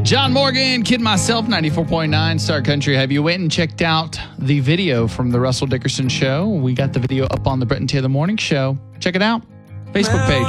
John Morgan, Kid Myself, 94.9 Star Country. Have you went and checked out the video from the Russell Dickerson Show? We got the video up on the Brett and Taylor Morning Show. Check it out. Facebook page.